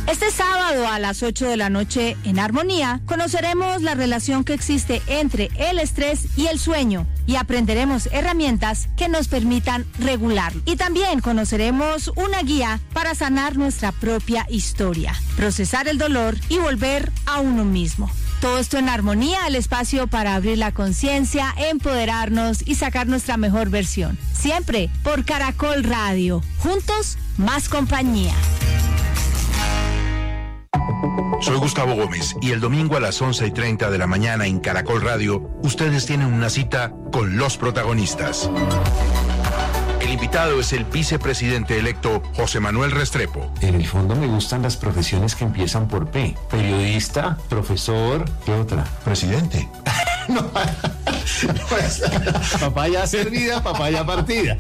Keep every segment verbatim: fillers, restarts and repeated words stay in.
Este sábado a las ocho de la noche en Armonía conoceremos la relación que existe entre el estrés y el sueño y aprenderemos herramientas que nos permitan regularlo. Y también conoceremos una guía para sanar nuestra propia historia, procesar el dolor y volver a uno mismo. Todo esto en Armonía, el espacio para abrir la conciencia, empoderarnos y sacar nuestra mejor versión. Siempre por Caracol Radio. Juntos, más compañía. Soy Gustavo Gómez y el domingo a las once y treinta de la mañana en Caracol Radio, ustedes tienen una cita con los protagonistas. El invitado es el vicepresidente electo José Manuel Restrepo. En el fondo me gustan las profesiones que empiezan por P. Periodista, profesor, ¿qué otra? Presidente. No, pues, papaya servida, papaya partida.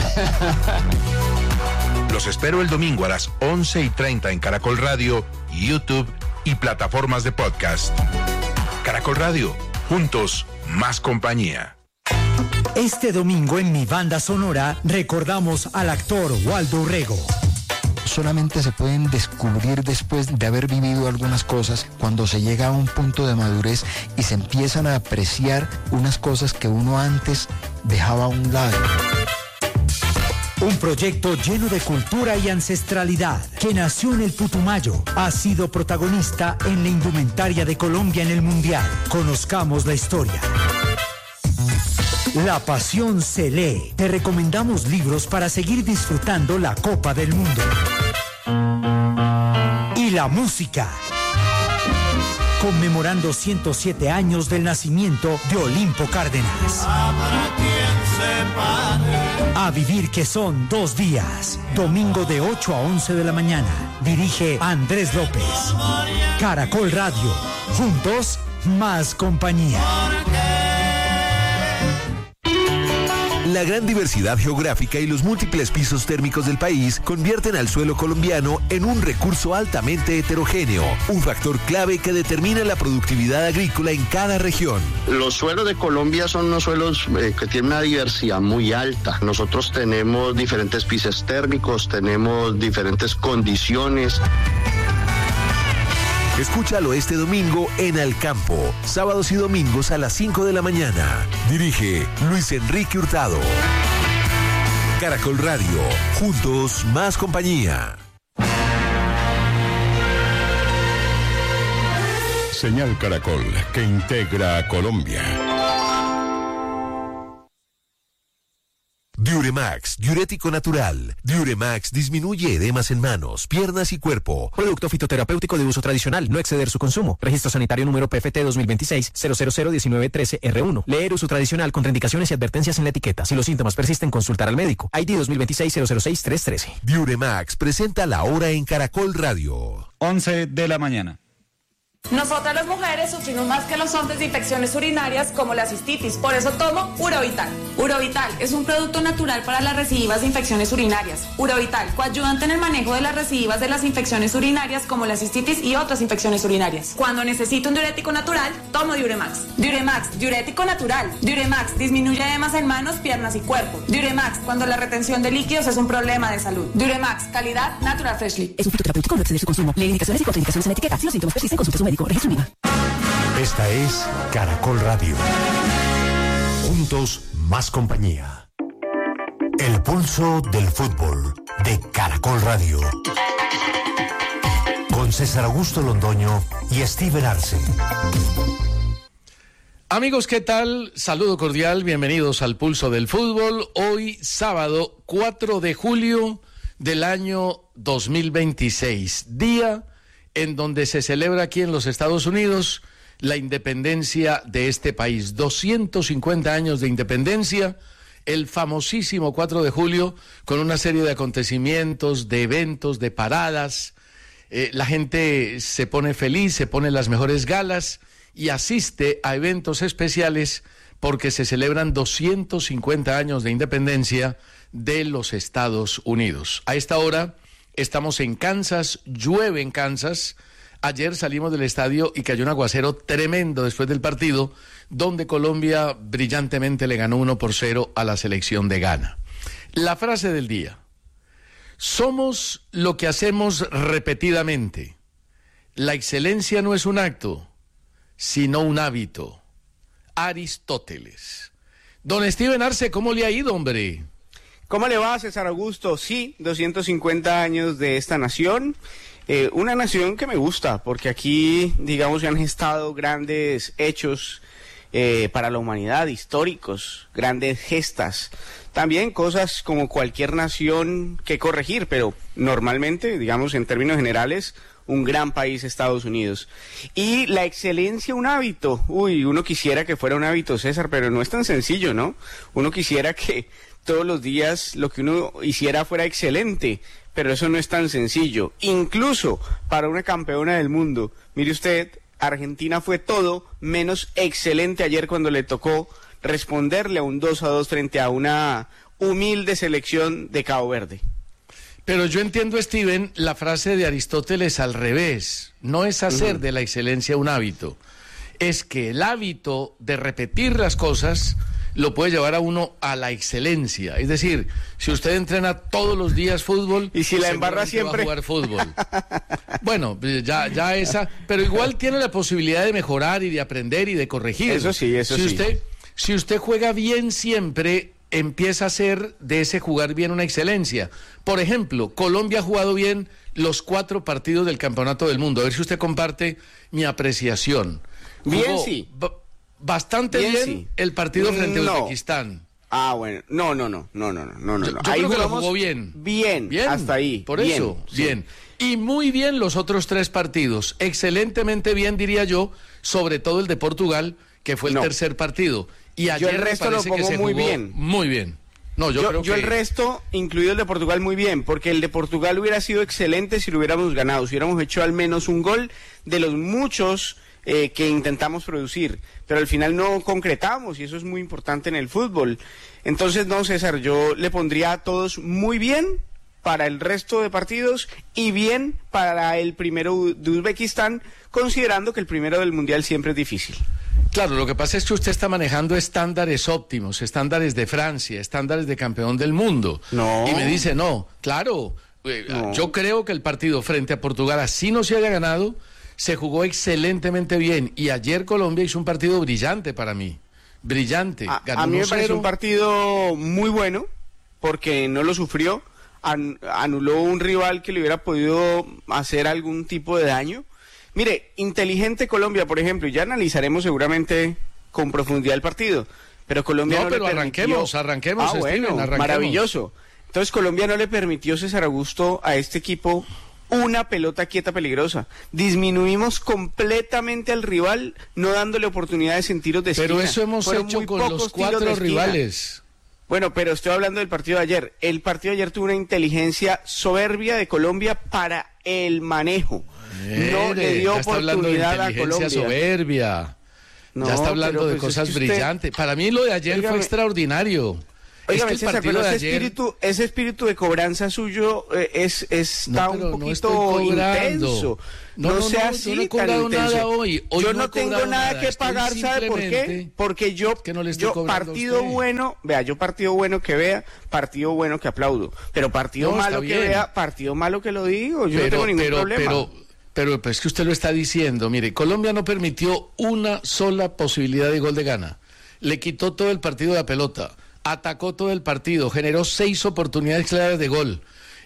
Los espero el domingo a las once y treinta en Caracol Radio, YouTube y plataformas de podcast. Caracol Radio, juntos, más compañía. Este domingo en Mi Banda Sonora recordamos al actor Waldo Urrego. Solamente se pueden descubrir después de haber vivido algunas cosas, cuando se llega a un punto de madurez y se empiezan a apreciar unas cosas que uno antes dejaba a un lado. Un proyecto lleno de cultura y ancestralidad que nació en el Putumayo, ha sido protagonista en la indumentaria de Colombia en el Mundial. Conozcamos la historia. La pasión se lee. Te recomendamos libros para seguir disfrutando la Copa del Mundo. Y la música. Conmemorando ciento siete años del nacimiento de Olimpo Cárdenas. A vivir que son dos días. Domingo de ocho a once de la mañana. Dirige Andrés López. Caracol Radio. Juntos, más compañía. La gran diversidad geográfica y los múltiples pisos térmicos del país convierten al suelo colombiano en un recurso altamente heterogéneo, un factor clave que determina la productividad agrícola en cada región. Los suelos de Colombia son unos suelos eh, que tienen una diversidad muy alta. Nosotros tenemos diferentes pisos térmicos, tenemos diferentes condiciones. Escúchalo este domingo en Al Campo, sábados y domingos a las cinco de la mañana. Dirige Luis Enrique Hurtado. Caracol Radio, juntos más compañía. Señal Caracol, que integra a Colombia. Diuremax, diurético natural. Diuremax disminuye edemas en manos, piernas y cuerpo. Producto fitoterapéutico de uso tradicional, no exceder su consumo. Registro sanitario número P F T dos mil veintiséis cero cero cero diecinueve trece R uno. Leer uso tradicional con indicaciones y advertencias en la etiqueta. Si los síntomas persisten, consultar al médico. I D dos mil veintiséis cero cero seis tres trece. Diuremax presenta la hora en Caracol Radio. once de la mañana. Nosotras las mujeres sufrimos más que los hombres de infecciones urinarias como la cistitis, por eso tomo Urovital. Urovital es un producto natural para las recidivas de infecciones urinarias. Urovital, coayudante en el manejo de las recidivas de las infecciones urinarias como la cistitis y otras infecciones urinarias. Cuando necesito un diurético natural, tomo Diuremax. Diuremax, diurético natural. Diuremax disminuye edemas en manos, piernas y cuerpo. Diuremax, cuando la retención de líquidos es un problema de salud. Diuremax, calidad Natural Freshly. Es un fitoterapéutico, no exceder su consumo. Lee indicaciones y contraindicaciones en la etiqueta. Si los síntomas persisten, consulte a su médico. Esta es Caracol Radio. Juntos, más compañía. El pulso del fútbol de Caracol Radio. Con César Augusto Londoño y Steven Arce. Amigos, ¿qué tal? Saludo cordial, bienvenidos al Pulso del Fútbol. Hoy, sábado, cuatro de julio del año dos mil veintiséis, día en donde se celebra aquí en los Estados Unidos la independencia de este país. doscientos cincuenta años de independencia, el famosísimo cuatro de julio, con una serie de acontecimientos, de eventos, de paradas. Eh, la gente se pone feliz, se pone las mejores galas y asiste a eventos especiales porque se celebran doscientos cincuenta años de independencia de los Estados Unidos. A esta hora estamos en Kansas, llueve en Kansas. Ayer salimos del estadio y cayó un aguacero tremendo después del partido, donde Colombia brillantemente le ganó uno por cero a la selección de Ghana. La frase del día: Somos lo que hacemos repetidamente. La excelencia no es un acto, sino un hábito. Aristóteles. Don Steven Arce, ¿cómo le ha ido, hombre? ¿Cómo le va, César Augusto? Sí, doscientos cincuenta años de esta nación. Eh, una nación que me gusta, porque aquí, digamos, se han gestado grandes hechos eh, para la humanidad, históricos, grandes gestas. También cosas como cualquier nación que corregir, pero normalmente, digamos, en términos generales, un gran país, Estados Unidos. Y la excelencia, un hábito. Uy, uno quisiera que fuera un hábito, César, pero no es tan sencillo, ¿no? Uno quisiera que todos los días lo que uno hiciera fuera excelente, pero eso no es tan sencillo. Incluso para una campeona del mundo. Mire usted, Argentina fue todo menos excelente ayer cuando le tocó responderle a un dos a dos frente a una humilde selección de Cabo Verde. Pero yo entiendo, Steven, la frase de Aristóteles al revés. No es hacer uh-huh. de la excelencia un hábito. Es que el hábito de repetir las cosas lo puede llevar a uno a la excelencia. Es decir, si usted entrena todos los días fútbol... Y si la embarra siempre... va a jugar fútbol. Bueno, ya, ya esa... Pero igual tiene la posibilidad de mejorar y de aprender y de corregir. Eso sí, eso si sí. Usted, si usted juega bien siempre, empieza a ser de ese jugar bien una excelencia. Por ejemplo, Colombia ha jugado bien los cuatro partidos del Campeonato del Mundo. A ver si usted comparte mi apreciación. Jugó bien, sí. Bastante bien, bien sí. El partido frente no. a Uzbekistán. Ah, bueno. No, no, no, no, no, no, no. Yo, yo ahí creo que lo jugó bien. Bien, bien, hasta ahí. Por bien, eso, sí. bien. Y muy bien los otros tres partidos. Excelentemente bien, diría yo, sobre todo el de Portugal, que fue el no. tercer partido. Y ayer yo el resto me lo pongo que se muy jugó bien. Muy bien. No, yo, yo creo yo que... el resto, incluido el de Portugal, muy bien, porque el de Portugal hubiera sido excelente si lo hubiéramos ganado, si hubiéramos hecho al menos un gol de los muchos eh, que intentamos producir, pero al final no concretamos, y eso es muy importante en el fútbol. Entonces, no, César, yo le pondría a todos muy bien para el resto de partidos y bien para el primero de Uzbekistán, considerando que el primero del Mundial siempre es difícil. Claro, lo que pasa es que usted está manejando estándares óptimos, estándares de Francia, estándares de campeón del mundo. No. Y me dice, no, claro, eh, no. yo creo que el partido frente a Portugal, así no se haya ganado, se jugó excelentemente bien. Y ayer Colombia hizo un partido brillante para mí. Brillante. A, Ganó a mí me cero. pareció un partido muy bueno, porque no lo sufrió, an, anuló un rival que le hubiera podido hacer algún tipo de daño. Mire, inteligente Colombia, por ejemplo, ya analizaremos seguramente con profundidad el partido, pero Colombia no, no pero le permitió... arranquemos, arranquemos, ah, Steven, bueno, arranquemos. Maravilloso. Entonces Colombia no le permitió, César Augusto, a este equipo una pelota quieta peligrosa. Disminuimos completamente al rival, no dándole oportunidades en tiros de esquina. Pero eso hemos Fueron hecho con los cuatro rivales. Bueno, pero estoy hablando del partido de ayer. El partido de ayer tuvo una inteligencia soberbia de Colombia para el manejo. Mire, no le dio ya está hablando de oportunidad a inteligencia Colombia. soberbia. No, ya está hablando pero, de pues, cosas es que usted... brillantes. Para mí lo de ayer Óigame, fue extraordinario. Óigame, es que el César, partido pero de ese, ayer... espíritu, ese espíritu de cobranza suyo eh, es, es No, está pero un no poquito estoy cobrando. intenso. No, No, no, sea no, así yo no he tan cobrado intenso. nada hoy. Hoy yo no no he tengo cobrado nada nada. que Estoy pagar, ¿sabe por qué? simplemente Porque yo, que no le estoy yo cobrando a partido usted. bueno, vea, yo partido bueno que vea, partido bueno que aplaudo. Pero partido No, malo está que bien. vea, partido malo que lo digo. Yo pero, no tengo ningún pero, problema. Pero, pero, pero es que usted lo está diciendo. Mire, Colombia no permitió una sola posibilidad de gol de Ghana. Le quitó todo el partido de la pelota. Atacó todo el partido, generó seis oportunidades claras de gol.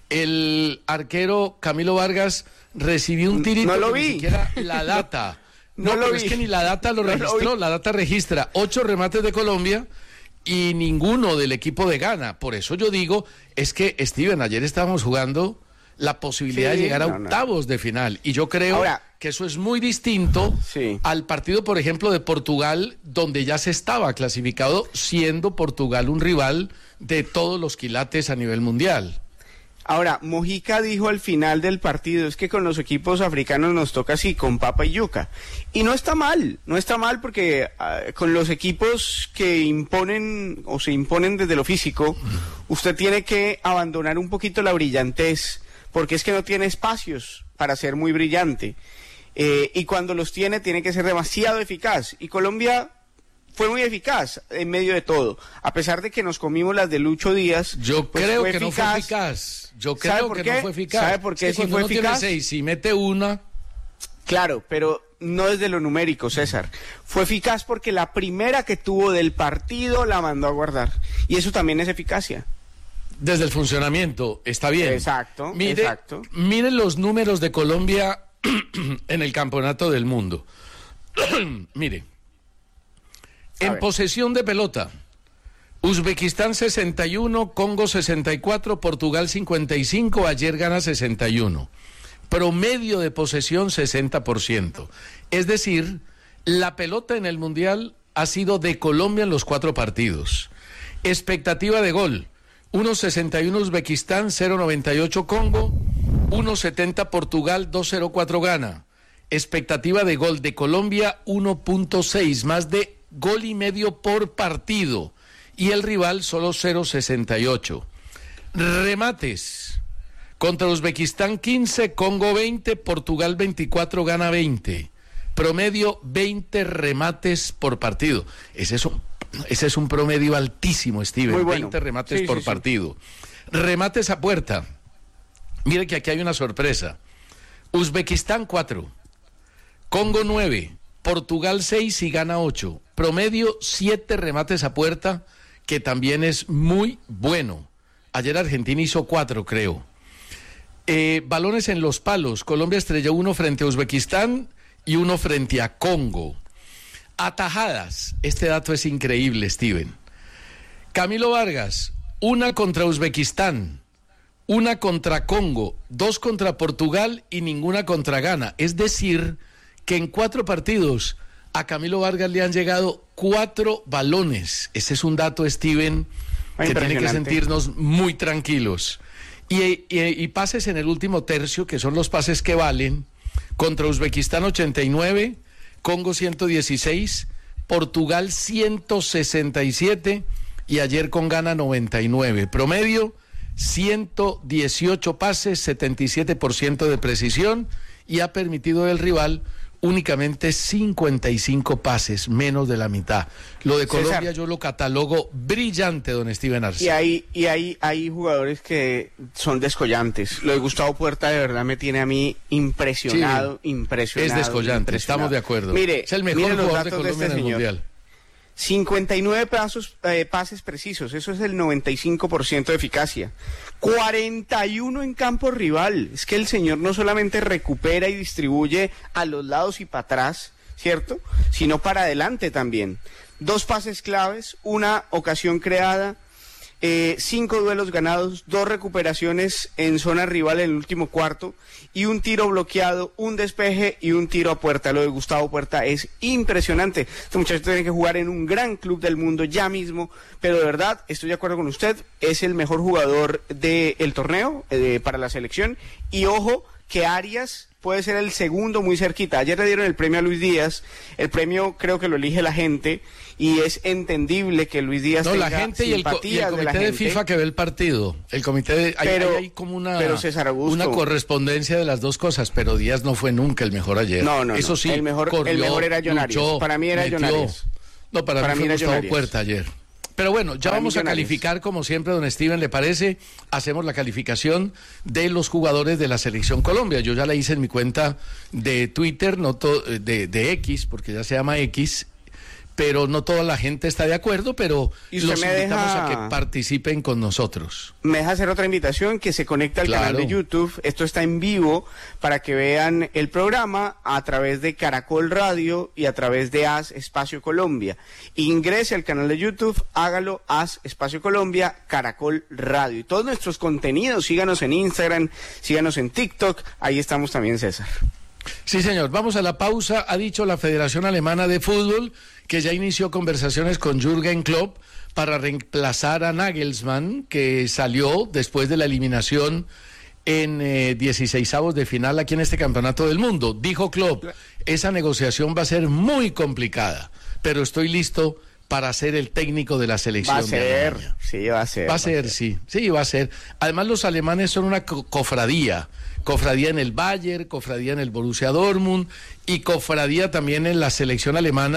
El arquero Camilo Vargas recibió un tirito no lo que vi. ni siquiera la data. No, no, no pero lo es vi. que ni la data lo No lo registró, vi. la data registra ocho remates de Colombia y ninguno del equipo de Ghana. Por eso yo digo, es que, Steven, ayer estábamos jugando la posibilidad Sí, de llegar a no, no. octavos de final. Y yo creo Ahora, que eso es muy distinto sí. al partido, por ejemplo, de Portugal, donde ya se estaba clasificado, siendo Portugal un rival de todos los quilates a nivel mundial. Ahora, Mojica dijo al final del partido, es que con los equipos africanos nos toca así, con papa y yuca. Y no está mal, no está mal porque uh, con los equipos que imponen o se imponen desde lo físico, usted tiene que abandonar un poquito la brillantez, porque es que no tiene espacios para ser muy brillante. Eh, y cuando los tiene, tiene que ser demasiado eficaz. Y Colombia fue muy eficaz en medio de todo. A pesar de que nos comimos las de Lucho Díaz. Yo pues creo fue que eficaz. no fue eficaz. Yo creo que qué? no fue eficaz. ¿Sabe por qué es que sí fue uno eficaz? Tiene seis y mete una. Claro, pero no desde lo numérico, César. Fue eficaz porque la primera que tuvo del partido la mandó a guardar. Y eso también es eficacia. Desde el funcionamiento, está bien. Exacto, mire, exacto. Mire los números de Colombia en el campeonato del mundo. Mire, A en ver. posesión de pelota, Uzbekistán sesenta y uno, Congo sesenta y cuatro, Portugal cincuenta y cinco, ayer gana sesenta y uno. Promedio de posesión sesenta por ciento. Es decir, la pelota en el Mundial ha sido de Colombia en los cuatro partidos. Expectativa de gol, uno sesenta y uno Uzbekistán, cero noventa y ocho Congo, uno setenta Portugal, dos cero cuatro Ghana. Expectativa de gol de Colombia, uno punto seis, más de gol y medio por partido. Y el rival solo cero sesenta y ocho. Remates. Contra Uzbekistán quince, Congo veinte, Portugal veinticuatro, Ghana veinte. Promedio veinte remates por partido. Ese es un, ese es un promedio altísimo, Steven. Muy bueno. veinte remates Sí, por sí, sí. partido. Remates a puerta. Mire que aquí hay una sorpresa. Uzbekistán cuatro, Congo nueve, Portugal seis y Ghana ocho. Promedio siete remates a puerta, que también es muy bueno. Ayer Argentina hizo cuatro, creo. Eh, balones en los palos. Colombia estrelló uno frente a Uzbekistán y uno frente a Congo. Atajadas. Este dato es increíble, Steven. Camilo Vargas, una contra Uzbekistán, una contra Congo, dos contra Portugal y ninguna contra Ghana. Es decir, que en cuatro partidos a Camilo Vargas le han llegado cuatro balones. Ese es un dato, Steven, que tiene que sentirnos muy tranquilos. Y, y, y pases en el último tercio, que son los pases que valen, contra Uzbekistán ochenta y nueve, Congo ciento dieciséis, Portugal ciento sesenta y siete y ayer con Ghana noventa y nueve. Promedio ciento dieciocho pases, setenta y siete por ciento de precisión, y ha permitido el rival únicamente cincuenta y cinco pases, menos de la mitad. Lo de Colombia, César, yo lo catalogo brillante, don Steven Arce. Y hay, y hay, hay jugadores que son descollantes. Lo de Gustavo Puerta de verdad me tiene a mí impresionado, sí, impresionado. Es descollante, impresionado. Estamos de acuerdo. Mire, es el mejor mire jugador de los datos Colombia de este en el señor. Mundial. cincuenta y nueve pasos, eh, pases precisos, eso es el noventa y cinco por ciento de eficacia. cuarenta y uno en campo rival. Es que el señor no solamente recupera y distribuye a los lados y para atrás, ¿cierto? Sino para adelante también. Dos pases claves, una ocasión creada, eh, cinco duelos ganados, dos recuperaciones en zona rival en el último cuarto y un tiro bloqueado, un despeje y un tiro a puerta. Lo de Gustavo Puerta es impresionante. Este muchacho tiene que jugar en un gran club del mundo ya mismo, pero de verdad, estoy de acuerdo con usted, es el mejor jugador del torneo eh, para la selección. Y ojo, que Arias puede ser el segundo muy cerquita. Ayer le dieron el premio a Luis Díaz, el premio creo que lo elige la gente, y es entendible que Luis Díaz no, tenga la gente y el, co y el comité de, la de gente. FIFA que ve el partido. El comité de, pero, hay, hay como una, pero César Augusto, una correspondencia de las dos cosas, pero Díaz no fue nunca el mejor ayer. No, no, Eso no. sí, el mejor, corrió, el mejor era Jonarios. luchó, Para mí era metió. Jonarios. No, para, para mí fue mí Gustavo Jonarios. Puerta ayer. Pero bueno, ya Para vamos a Millonarios. calificar, como siempre, don Steven, ¿le parece? Hacemos la calificación de los jugadores de la Selección Colombia. Yo ya la hice en mi cuenta de Twitter, no to de, de X, porque ya se llama X, pero no toda la gente está de acuerdo, pero ¿Y usted los me invitamos deja- a que participen con nosotros. Me deja hacer otra invitación, que se conecte al Claro. canal de YouTube. Esto está en vivo para que vean el programa a través de Caracol Radio y a través de Haz Espacio Colombia. Ingrese al canal de YouTube, hágalo, Haz Espacio Colombia, Caracol Radio. Y todos nuestros contenidos, síganos en Instagram, síganos en TikTok, ahí estamos también, César. Sí, señor. Vamos a la pausa. Ha dicho la Federación Alemana de Fútbol que ya inició conversaciones con Jürgen Klopp para reemplazar a Nagelsmann, que salió después de la eliminación en eh, dieciseisavos de final aquí en este Campeonato del Mundo. Dijo Klopp, esa negociación va a ser muy complicada, pero estoy listo para ser el técnico de la selección. Va a de ser, Alemania. sí, va a ser. Va a ser, sí, sí, va a ser. Además, los alemanes son una co cofradía, cofradía en el Bayern, cofradía en el Borussia Dortmund y cofradía también en la selección alemana,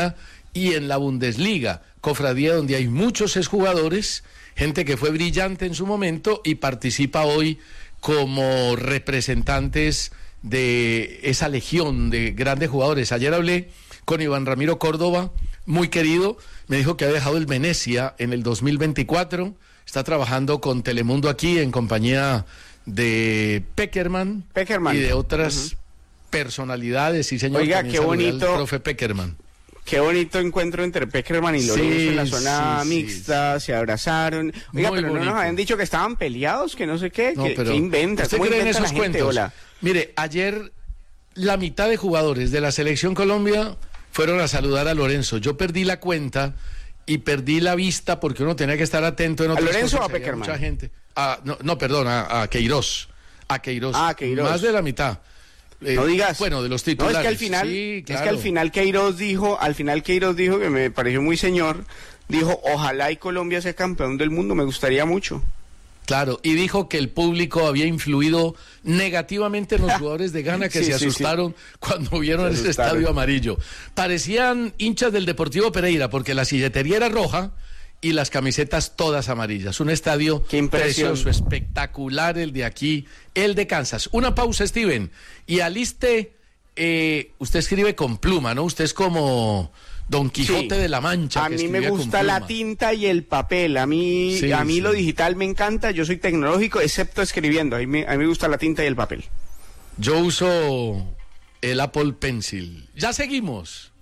y en la Bundesliga, cofradía donde hay muchos exjugadores, gente que fue brillante en su momento y participa hoy como representantes de esa legión de grandes jugadores. Ayer hablé con Iván Ramiro Córdoba, muy querido, me dijo que ha dejado el Venecia en el dos mil veinticuatro, está trabajando con Telemundo aquí en compañía de Peckerman, Peckerman. y de otras uh-huh. personalidades, sí señor. Oiga, qué bonito, el profe Peckerman. Qué bonito encuentro entre Peckerman y Lorenzo sí, en la zona sí, mixta, sí. se abrazaron. Oiga, muy pero bonito. No nos habían dicho que estaban peleados, que no sé qué, no, que, pero que inventan. ¿Usted cree en esos cuentos? Hola. Mire, ayer la mitad de jugadores de la Selección Colombia fueron a saludar a Lorenzo. Yo perdí la cuenta y perdí la vista porque uno tenía que estar atento en otras ¿A Lorenzo cosas, o a Peckerman? Mucha gente. Ah, no, no, perdón, a, a Queiroz. A Queiroz. Ah, Queiroz. Más de la mitad. Eh, no digas. Bueno, de los titulares. No, es que al final, sí, claro. es que al final Queiroz dijo, al final Queiroz dijo, que me pareció muy señor, dijo, ojalá y Colombia sea campeón del mundo, me gustaría mucho. Claro, y dijo que el público había influido negativamente en los jugadores de Ghana que sí, se sí, asustaron sí. cuando vieron se ese asustaron. estadio amarillo. Parecían hinchas del Deportivo Pereira porque la silletería era roja y las camisetas todas amarillas. Un estadio precioso, espectacular el de aquí, el de Kansas. Una pausa, Steven, y aliste, eh, usted escribe con pluma, ¿no? Usted es como Don Quijote sí. de la Mancha. A mí me gusta la tinta y el papel. A mí, sí, a mí sí. lo digital me encanta. Yo soy tecnológico, excepto escribiendo. A mí, me, a mí me gusta la tinta y el papel. Yo uso el Apple Pencil. Ya seguimos.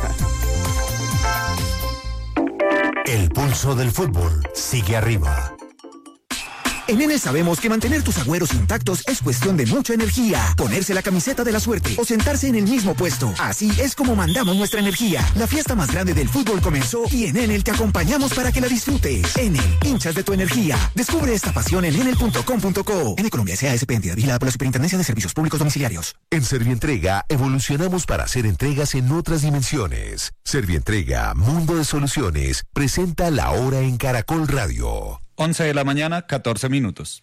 El pulso del fútbol sigue arriba. En N sabemos que mantener tus agüeros intactos es cuestión de mucha energía. Ponerse la camiseta de la suerte o sentarse en el mismo puesto. Así es como mandamos nuestra energía. La fiesta más grande del fútbol comenzó y en Enel te acompañamos para que la disfrutes. Enel, hinchas de tu energía. Descubre esta pasión en enel punto com punto co. Enel Colombia S A S P, entidad vigilada por la Superintendencia de Servicios Públicos Domiciliarios. En Servientrega evolucionamos para hacer entregas en otras dimensiones. Servientrega, Mundo de Soluciones, presenta La Hora en Caracol Radio. once de la mañana, catorce minutos.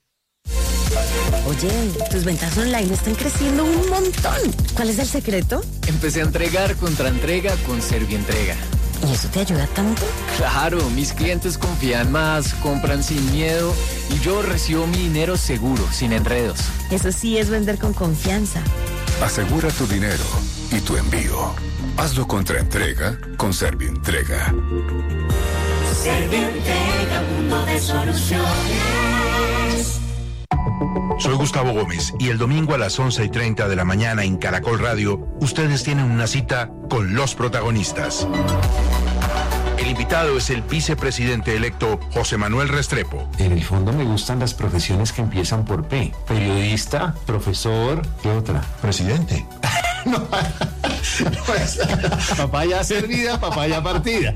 Oye, tus ventas online están creciendo un montón. ¿Cuál es el secreto? Empecé a entregar contra entrega con Servientrega. ¿Y eso te ayuda tanto? Claro, mis clientes confían más, compran sin miedo y yo recibo mi dinero seguro, sin enredos. Eso sí es vender con confianza. Asegura tu dinero y tu envío. Hazlo contra entrega con Servientrega. Servientrega, mundo de soluciones. Soy Gustavo Gómez y el domingo a las once y treinta de la mañana en Caracol Radio, ustedes tienen una cita con los protagonistas. El invitado es el vicepresidente electo José Manuel Restrepo. En el fondo me gustan las profesiones que empiezan por P. Periodista, profesor, ¿qué otra? Presidente. No, no es papaya servida, papaya partida.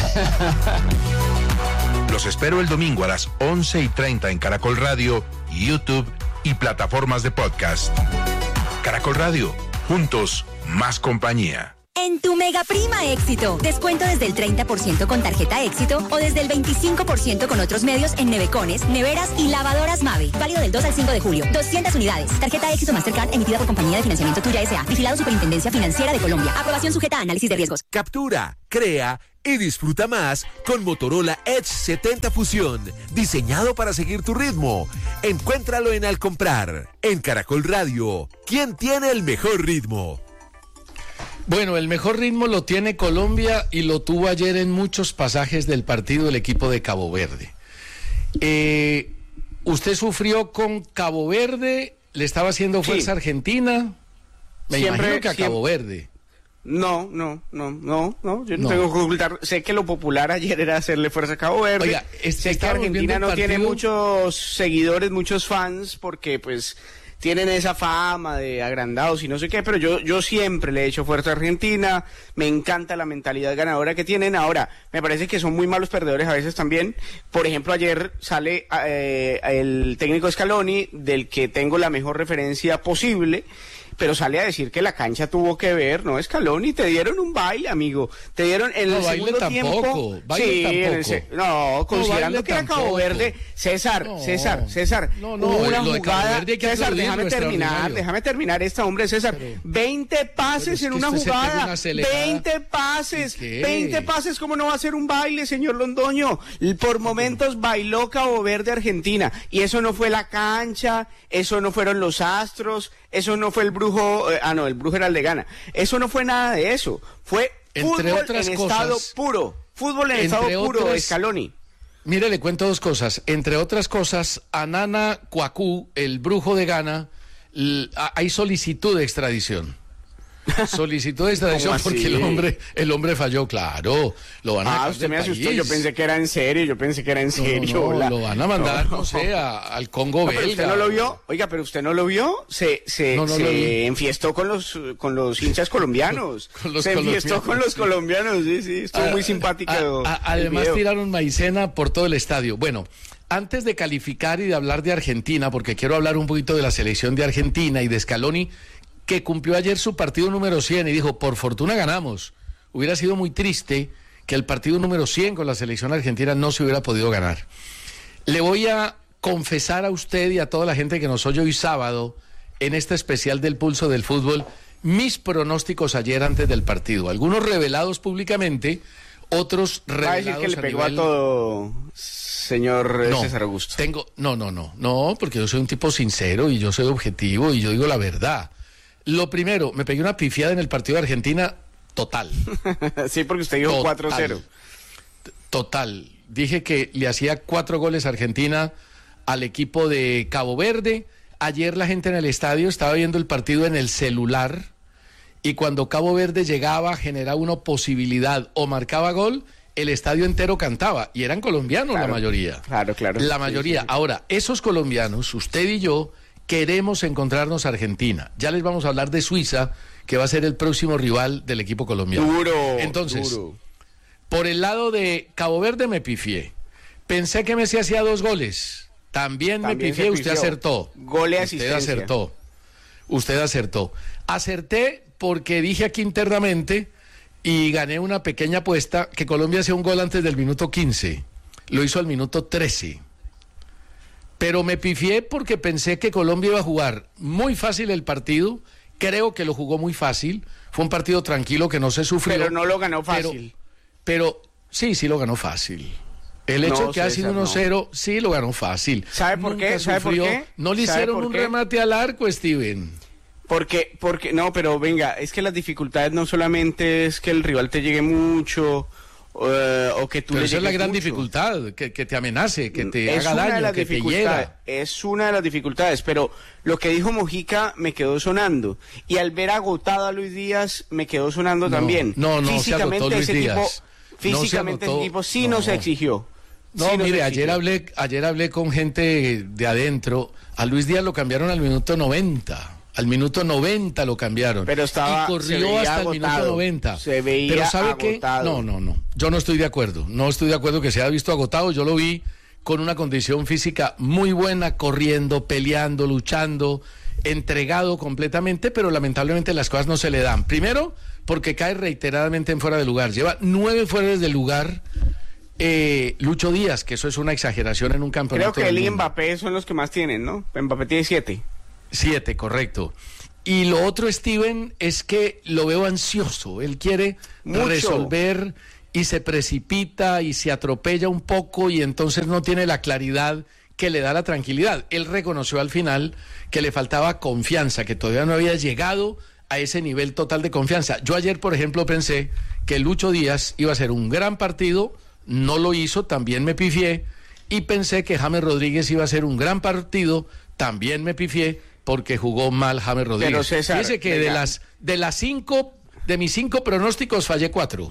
Los espero el domingo a las once y treinta en Caracol Radio, YouTube y plataformas de podcast. Caracol Radio, juntos, más compañía. En tu Mega Prima Éxito, descuento desde el treinta por ciento con tarjeta Éxito o desde el veinticinco por ciento con otros medios en nevecones, neveras y lavadoras Mave. Válido del dos al cinco de julio. doscientas unidades. Tarjeta Éxito Mastercard emitida por Compañía de Financiamiento Tuya S A. Vigilado Superintendencia Financiera de Colombia. Aprobación sujeta a análisis de riesgos. Captura, crea y disfruta más con Motorola Edge setenta Fusión. Diseñado para seguir tu ritmo. Encuéntralo en Al Comprar. En Caracol Radio. ¿Quién tiene el mejor ritmo? Bueno, el mejor ritmo lo tiene Colombia y lo tuvo ayer en muchos pasajes del partido el equipo de Cabo Verde. Eh, ¿Usted sufrió con Cabo Verde? ¿Le estaba haciendo fuerza sí. Argentina? Me siempre, imagino que a Cabo siempre. Verde. No, no, no, no, no, yo no, no tengo que ocultar. Sé que lo popular ayer era hacerle fuerza a Cabo Verde. Oiga, sé que Argentina no tiene muchos seguidores, muchos fans, porque pues tienen esa fama de agrandados y no sé qué, pero yo yo siempre le he hecho fuerza a Argentina, me encanta la mentalidad ganadora que tienen. Ahora, me parece que son muy malos perdedores a veces también. Por ejemplo, ayer sale eh, el técnico Scaloni, del que tengo la mejor referencia posible, pero sale a decir que la cancha tuvo que ver, no, Scaloni, te dieron un baile, amigo, te dieron en no, el baile segundo tampoco, tiempo, baile sí, tampoco. El, no, considerando no, que era Cabo Verde, César, no, César, César, no, no, hubo una lo jugada, de Cabo Verde hay que César, aplaudirlo. déjame terminar, déjame terminar esta, hombre, César. Pero, veinte pases en una jugada, una veinte pases, veinte pases, ¿cómo no va a ser un baile, señor Londoño? Por momentos bailó Cabo Verde Argentina, y eso no fue la cancha, eso no fueron los astros, eso no fue el brujo, eh, ah no, el brujo era el de Ghana, eso no fue nada de eso, fue entre fútbol otras en cosas, estado puro, fútbol en estado puro, otras... Scaloni. Mire, le cuento dos cosas. Entre otras cosas, a Nana Kouakou, el brujo de Ghana, hay solicitud de extradición. Solicitud de extradición porque el hombre el hombre falló, claro. Lo van a ah, usted me asustó, yo pensé que era en serio, yo pensé que era en serio. No, no, no, lo van a mandar, no, no sé, a, al Congo no, belga. Pero usted no lo vio, oiga, pero usted no lo vio, se se, no, no se enfiestó con los con los hinchas colombianos. con los se enfiestó con los colombianos, sí, sí, estuvo ah, muy simpático. A, a, además tiraron maicena por todo el estadio. Bueno, antes de calificar y de hablar de Argentina, porque quiero hablar un poquito de la selección de Argentina y de Scaloni, que cumplió ayer su partido número cien y dijo, por fortuna ganamos. Hubiera sido muy triste que el partido número cien con la selección argentina no se hubiera podido ganar. Le voy a confesar a usted y a toda la gente que nos oye hoy sábado, en este especial del Pulso del Fútbol, mis pronósticos ayer antes del partido. Algunos revelados públicamente, otros revelados ¿Va a decir que le pegó a, nivel... a todo, señor no, César Augusto? Tengo, no, no, no, no, porque yo soy un tipo sincero y yo soy objetivo y yo digo la verdad. Lo primero, me pegué una pifiada en el partido de Argentina total. Sí, porque usted dijo cuatro cero. Total. Dije que le hacía cuatro goles a Argentina al equipo de Cabo Verde. Ayer la gente en el estadio estaba viendo el partido en el celular y cuando Cabo Verde llegaba, generaba una posibilidad o marcaba gol, el estadio entero cantaba. Y eran colombianos claro, la mayoría. Claro, claro. La mayoría. Sí, sí. Ahora, esos colombianos, usted y yo, queremos encontrarnos a Argentina. Ya les vamos a hablar de Suiza, que va a ser el próximo rival del equipo colombiano. Duro, Entonces, duro. Por el lado de Cabo Verde me pifié. Pensé que Messi hacía dos goles. También, También me pifié, usted acertó. Gol y asistencia. Usted acertó. Usted acertó. Acerté porque dije aquí internamente y gané una pequeña apuesta que Colombia hacía un gol antes del minuto quince. Lo hizo al minuto trece. Pero me pifié porque pensé que Colombia iba a jugar muy fácil el partido. Creo que lo jugó muy fácil. Fue un partido tranquilo que no se sufrió. Pero no lo ganó fácil. Pero, pero sí, sí lo ganó fácil. El hecho no, de que ha sido uno cero, no. sí lo ganó fácil. ¿Sabe por Nunca qué? ¿Sabe sufrió. por qué? No le hicieron un qué? remate al arco, Steven. Porque, porque, no, pero venga, es que las dificultades no solamente es que el rival te llegue mucho... Uh, o que tú Pero le esa es la gran mucho. dificultad, que, que te amenace, que te es haga daño, que te hiera. Es una de las dificultades, pero lo que dijo Mojica me quedó sonando. Y al ver agotado a Luis Díaz, me quedó sonando no, también. No, no, físicamente se agotó Luis ese Díaz. tipo, físicamente no ese tipo sí no, no se exigió. No, sí mire, ayer hablé, ayer hablé con gente de adentro. A Luis Díaz lo cambiaron al minuto noventa. Al minuto noventa lo cambiaron. Pero estaba, y corrió hasta agotado, el minuto noventa. Se veía Pero ¿sabe agotado. qué? No, no, no. Yo no estoy de acuerdo. No estoy de acuerdo que se haya visto agotado. Yo lo vi con una condición física muy buena, corriendo, peleando, luchando, entregado completamente, pero lamentablemente las cosas no se le dan. Primero, porque cae reiteradamente en fuera de lugar. Lleva nueve fuera de lugar eh, Lucho Díaz, que eso es una exageración en un campeonato. Creo que él y Mbappé son los que más tienen, ¿no? Mbappé tiene siete. Siete, correcto. Y lo otro, Steven, es que lo veo ansioso. Él quiere Mucho. resolver y se precipita y se atropella un poco y entonces no tiene la claridad que le da la tranquilidad. Él reconoció al final que le faltaba confianza, que todavía no había llegado a ese nivel total de confianza. Yo ayer, por ejemplo, pensé que Lucho Díaz iba a ser un gran partido, no lo hizo, también me pifié, y pensé que James Rodríguez iba a ser un gran partido, también me pifié, porque jugó mal James Rodríguez. Pero César, fíjese que de las de las cinco, de mis cinco pronósticos fallé cuatro.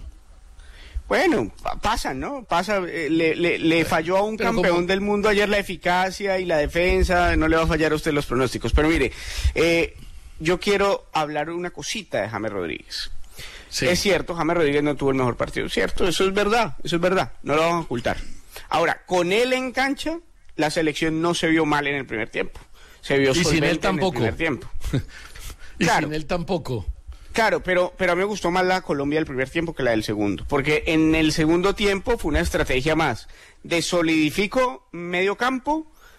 Bueno, pasan, ¿no? Pasa, eh, le, le, le falló a un Pero campeón como... del mundo ayer la eficacia y la defensa, no le va a fallar a usted los pronósticos. Pero mire, eh, yo quiero hablar una cosita de James Rodríguez. Sí. Es cierto, James Rodríguez no tuvo el mejor partido, cierto, eso es verdad, eso es verdad, no lo vamos a ocultar. Ahora, con él en cancha, la selección no se vio mal en el primer tiempo. Se vio y sin él tampoco. En el primer tiempo. y claro, sin él tampoco. Claro, pero, pero a mí me gustó más la Colombia del primer tiempo que la del segundo. Porque en el segundo tiempo fue una estrategia más de solidifico medio campo,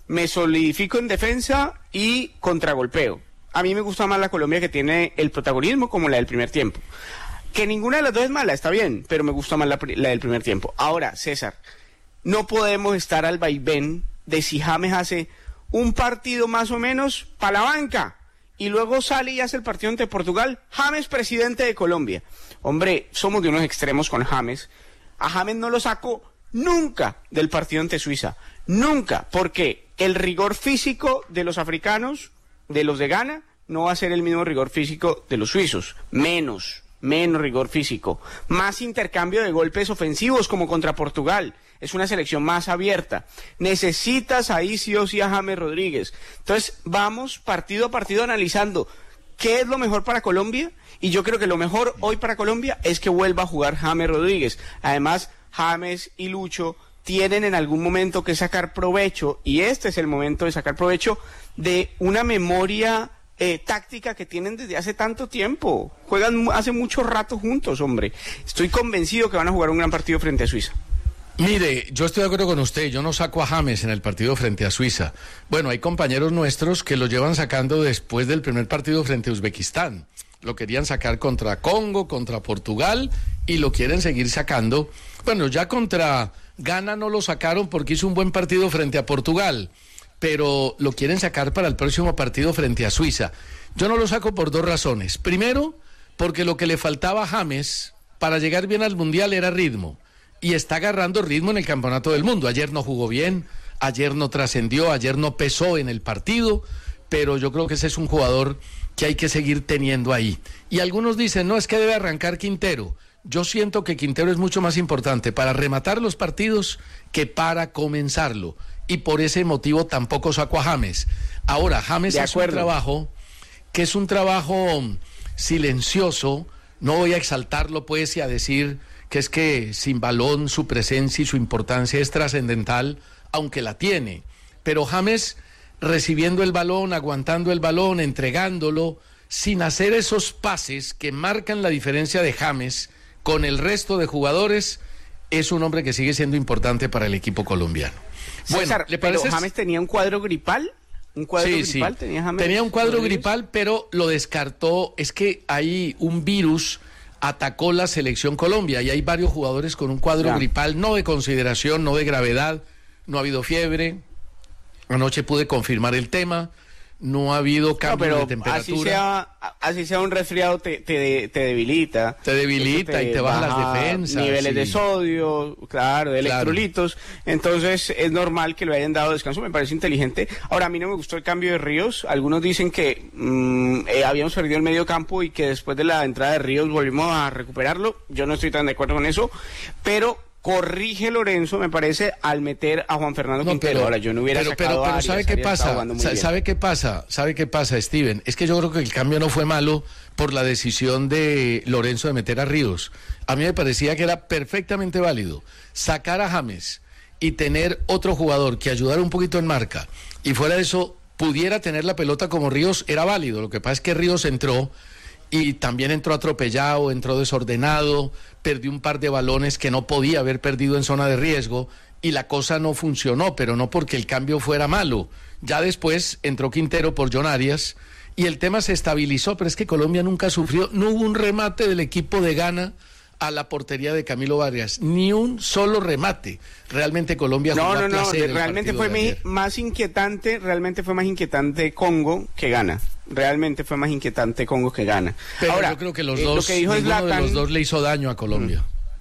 me solidifico en defensa y contragolpeo. A mí me gusta más la Colombia que tiene el protagonismo como la del primer tiempo. Que ninguna de las dos es mala, está bien, pero me gusta más la, la del primer tiempo. Ahora, César, no podemos estar al vaivén de si James hace un partido más o menos para la banca y luego sale y hace el partido ante Portugal. James, presidente de Colombia. Hombre, somos de unos extremos con James. A James no lo saco nunca del partido ante Suiza. Nunca, porque el rigor físico de los africanos, de los de Ghana, no va a ser el mismo rigor físico de los suizos. Menos. Menos rigor físico, más intercambio de golpes ofensivos como contra Portugal, es una selección más abierta, necesitas ahí sí o sí a James Rodríguez. Entonces vamos partido a partido analizando qué es lo mejor para Colombia, y yo creo que lo mejor hoy para Colombia es que vuelva a jugar James Rodríguez. Además, James y Lucho tienen en algún momento que sacar provecho, y este es el momento de sacar provecho de una memoria Eh, táctica que tienen desde hace tanto tiempo. Juegan hace mucho rato juntos, hombre. Estoy convencido que van a jugar un gran partido frente a Suiza. Mire, yo estoy de acuerdo con usted, yo no saco a James en el partido frente a Suiza. Bueno, hay compañeros nuestros que lo llevan sacando después del primer partido frente a Uzbekistán. Lo querían sacar contra Congo, contra Portugal, y lo quieren seguir sacando. Bueno, ya contra Ghana no lo sacaron porque hizo un buen partido frente a Portugal, pero lo quieren sacar para el próximo partido frente a Suiza. Yo no lo saco por dos razones. Primero, porque lo que le faltaba a James para llegar bien al Mundial era ritmo, y está agarrando ritmo en el Campeonato del Mundo. Ayer no jugó bien, ayer no trascendió, ayer no pesó en el partido, pero yo creo que ese es un jugador que hay que seguir teniendo ahí. Y algunos dicen, no, es que debe arrancar Quintero. Yo siento que Quintero es mucho más importante para rematar los partidos que para comenzarlo, y por ese motivo tampoco saco a James. Ahora, James es un trabajo que es un trabajo silencioso, no voy a exaltarlo pues y a decir que es que sin balón su presencia y su importancia es trascendental, aunque la tiene, pero James recibiendo el balón, aguantando el balón, entregándolo, sin hacer esos pases que marcan la diferencia de James con el resto de jugadores, es un hombre que sigue siendo importante para el equipo colombiano. Bueno, César, ¿le parece? Pero James tenía un cuadro gripal, un cuadro sí, gripal sí. tenía James. Tenía un cuadro Rodríguez. gripal, pero lo descartó. Es que hay un virus atacó la selección Colombia y hay varios jugadores con un cuadro ya. gripal, no de consideración, no de gravedad, no ha habido fiebre. Anoche pude confirmar el tema. No ha habido cambio no, de temperatura. Así sea, así sea un resfriado te, te, te debilita. Te debilita te y te baja las defensas. Niveles sí. de sodio, claro, de claro. electrolitos. Entonces es normal que le hayan dado descanso, me parece inteligente. Ahora, a mí no me gustó el cambio de Ríos. Algunos dicen que mmm, eh, habíamos perdido el medio campo y que después de la entrada de Ríos volvimos a recuperarlo. Yo no estoy tan de acuerdo con eso, pero corrige Lorenzo, me parece, al meter a Juan Fernando no, Quintero. Pero, Ahora, yo no hubiera pero, sacado pero, pero a Arias, ¿sabe qué Arias pasa? Sa ¿Sabe qué pasa? ¿Sabe qué pasa, Steven? Es que yo creo que el cambio no fue malo por la decisión de Lorenzo de meter a Ríos. A mí me parecía que era perfectamente válido sacar a James y tener otro jugador que ayudara un poquito en marca, y fuera de eso pudiera tener la pelota como Ríos, era válido. Lo que pasa es que Ríos entró y también entró atropellado, entró desordenado, perdió un par de balones que no podía haber perdido en zona de riesgo, y la cosa no funcionó, pero no porque el cambio fuera malo. Ya después entró Quintero por John Arias y el tema se estabilizó, pero es que Colombia nunca sufrió, no hubo un remate del equipo de Ghana a la portería de Camilo Vargas, ni un solo remate. Realmente Colombia no, jugó no, a placer no, realmente fue mi, más inquietante, realmente fue más inquietante Congo que Ghana. Realmente fue más inquietante Congo que Ghana. Pero ahora, yo creo que los eh, dos, lo que dijo ninguno Zlatan, de los dos le hizo daño a Colombia.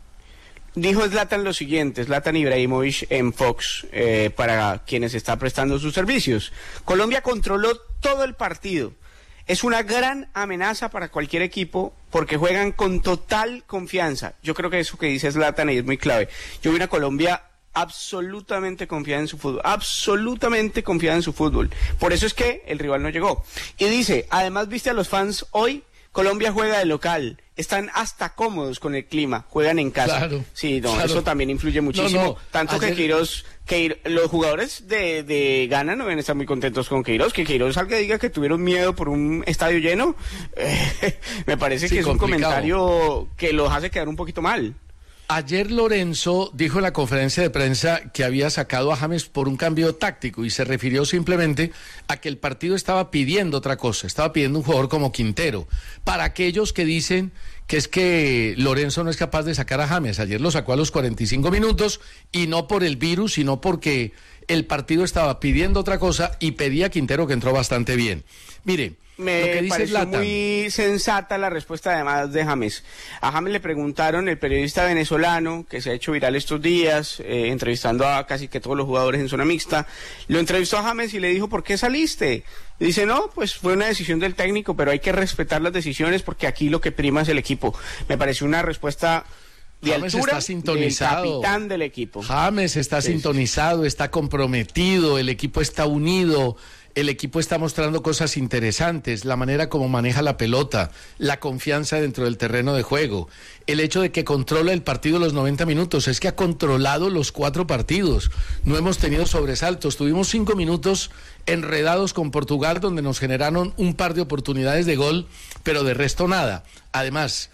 Dijo Zlatan lo siguiente, Zlatan Ibrahimovic en Fox, eh, para quienes está prestando sus servicios. Colombia controló todo el partido. Es una gran amenaza para cualquier equipo porque juegan con total confianza. Yo creo que eso que dice Zlatan es muy clave. Yo vi una Colombia absolutamente confiada en su fútbol, absolutamente confiada en su fútbol. Por eso es que el rival no llegó. Y dice, además viste a los fans hoy, Colombia juega de local, están hasta cómodos con el clima, juegan en casa. Claro, sí, no, claro. Eso también influye muchísimo. No, no, tanto ayer... que Queiroz, que los jugadores de, de Ghana no deben estar muy contentos con Queiroz, que Queiroz salga y diga que tuvieron miedo por un estadio lleno, eh, me parece sí, que es complicado. Un comentario que los hace quedar un poquito mal. Ayer Lorenzo dijo en la conferencia de prensa que había sacado a James por un cambio táctico y se refirió simplemente a que el partido estaba pidiendo otra cosa, estaba pidiendo un jugador como Quintero. Para aquellos que dicen que es que Lorenzo no es capaz de sacar a James, ayer lo sacó a los cuarenta y cinco minutos y no por el virus, sino porque el partido estaba pidiendo otra cosa y pedía a Quintero, que entró bastante bien. Mire, Me lo que dice pareció Zlatan, muy sensata la respuesta además de James. A James le preguntaron, el periodista venezolano que se ha hecho viral estos días, eh, entrevistando a casi que todos los jugadores en zona mixta, lo entrevistó a James y le dijo, ¿por qué saliste? Y dice, no, pues fue una decisión del técnico, pero hay que respetar las decisiones porque aquí lo que prima es el equipo. Me pareció una respuesta de James altura está sintonizado. del capitán del equipo. James está Sí, sí. sintonizado, está comprometido, el equipo está unido, el equipo está mostrando cosas interesantes, la manera como maneja la pelota, la confianza dentro del terreno de juego, el hecho de que controla el partido los noventa minutos, es que ha controlado los cuatro partidos, no hemos tenido sobresaltos, tuvimos cinco minutos enredados con Portugal donde nos generaron un par de oportunidades de gol, pero de resto nada. Además,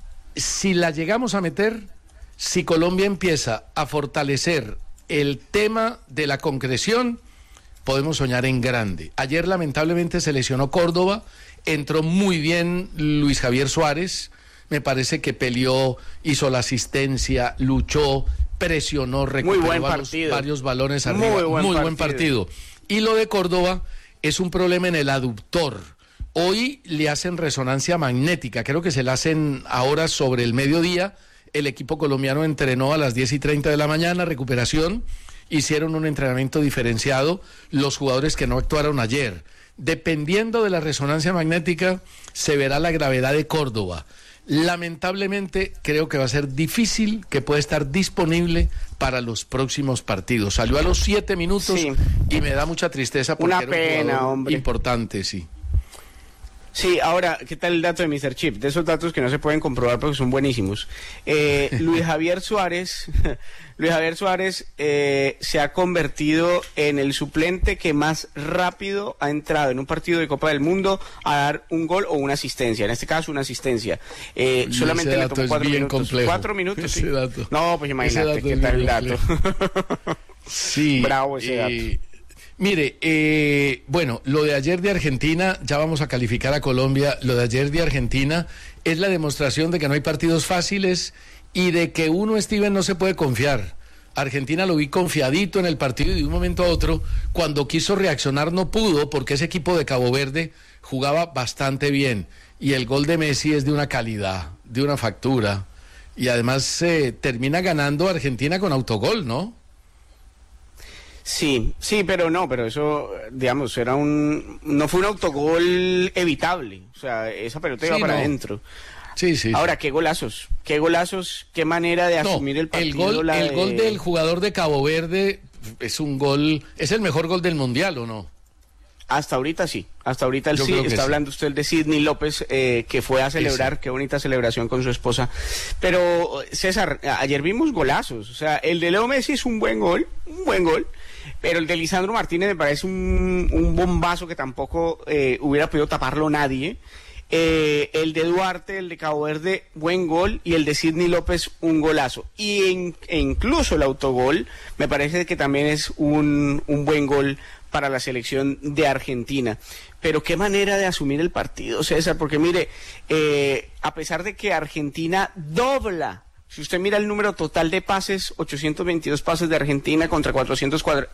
si la llegamos a meter, si Colombia empieza a fortalecer el tema de la concreción, podemos soñar en grande. Ayer lamentablemente se lesionó Córdoba, entró muy bien Luis Javier Suárez, me parece que peleó, hizo la asistencia, luchó, presionó, recuperó buen varios, partido. varios balones arriba, Muy buen muy buen partido. partido. Y lo de Córdoba es un problema en el aductor. Hoy le hacen resonancia magnética, creo que se la hacen ahora sobre el mediodía. El equipo colombiano entrenó a las diez y treinta de la mañana, recuperación, hicieron un entrenamiento diferenciado los jugadores que no actuaron ayer. Dependiendo de la resonancia magnética, se verá la gravedad de Córdoba. Lamentablemente, creo que va a ser difícil que pueda estar disponible para los próximos partidos. Salió a los siete minutos Sí. y me da mucha tristeza porque Una era un pena, jugador hombre. importante, sí. Sí, ahora, ¿qué tal el dato de mister Chip? De esos datos que no se pueden comprobar porque son buenísimos. Eh, Luis Javier Suárez, Luis Javier Suárez eh, se ha convertido en el suplente que más rápido ha entrado en un partido de Copa del Mundo a dar un gol o una asistencia. En este caso, una asistencia. Eh, Y solamente ese le dato tomó es cuatro bien minutos. complejo. Cuatro minutos, Ese sí. dato. No, pues Ese imagínate dato qué es tal bien el dato. Sí. Bravo ese eh, dato. Mire, eh, bueno, lo de ayer de Argentina, ya vamos a calificar a Colombia, lo de ayer de Argentina es la demostración de que no hay partidos fáciles y de que uno, Steven, no se puede confiar. Argentina lo vi confiadito en el partido y de un momento a otro, cuando quiso reaccionar no pudo porque ese equipo de Cabo Verde jugaba bastante bien y el gol de Messi es de una calidad, de una factura y además eh, termina ganando Argentina con autogol, ¿no? Sí, sí, pero no, pero eso, digamos, era un, no fue un autogol evitable, o sea, esa pelota iba Sí, para no. adentro. Sí, sí. Ahora, qué golazos, qué golazos, qué manera de No, asumir el partido. el gol, la el de- gol del jugador de Cabo Verde es un gol, es el mejor gol del mundial, ¿o no? Hasta ahorita sí, hasta ahorita él Yo sí, creo que está sí. hablando usted de Sidney López, eh, que fue a celebrar, qué bonita celebración con su esposa. Pero, César, a- ayer vimos golazos, o sea, el de Leo Messi es un buen gol, un buen gol, pero el de Lisandro Martínez me parece un, un bombazo que tampoco eh, hubiera podido taparlo nadie. Eh, el de Duarte, el de Cabo Verde, buen gol, y el de Sidney López, un golazo. Y en- e incluso el autogol, me parece que también es un, un buen gol para la selección de Argentina. Pero qué manera de asumir el partido, César, porque mire, eh, a pesar de que Argentina dobla, si usted mira el número total de pases, ochocientos veintidós pases de Argentina contra cuatrocientos